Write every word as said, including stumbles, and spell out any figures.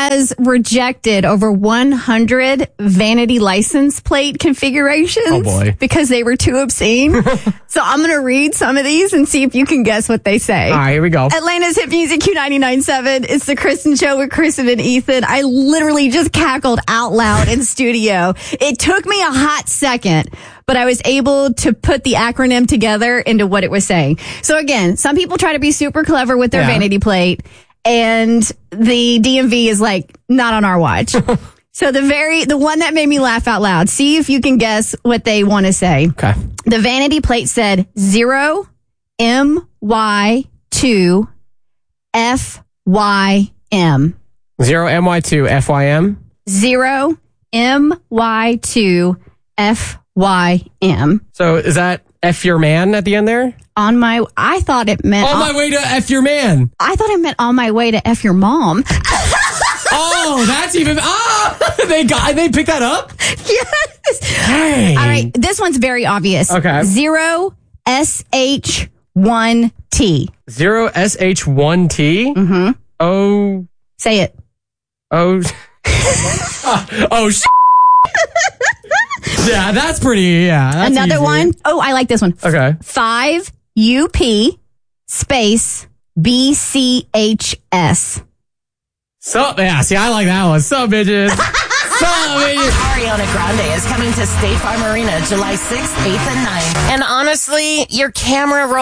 has rejected over one hundred vanity license plate configurations. Oh, boy. Because they were too obscene. So I'm going to read some of these and see if you can guess what they say. All right, here we go. Atlanta's Hit Music Q ninety-nine point seven. It's the Kristen Show with Kristen and Ethan. I literally just cackled out loud in studio. It took me a hot second, but I was able to put the acronym together into what it was saying. So again, some people try to be super clever with their Yeah. vanity plate, and the D M V is like, not on our watch. So the very, the one that made me laugh out loud, see if you can guess what they want to say. Okay. The vanity plate said zero M Y two F Y M. Zero M Y two F Y M. Zero M Y two F Y M. So is that F your man at the end there? On my, I thought it meant. On my way to F your man. I thought it meant on my way to F your mom. Oh, that's even. Ah, they got. They picked that up. Yes. Hey. All right. This one's very obvious. Okay. Zero S H one T. Zero S H one T. Mm-hmm. Oh. Say it. Oh. oh. Sh- yeah, that's pretty. Yeah. That's Another easy. one. Oh, I like this one. Okay. Five U P space B C H S. So yeah, see, I like that one. So bitches. So bitches. Ariana Grande is coming to State Farm Arena July sixth, eighth, and ninth. And honestly, your camera roll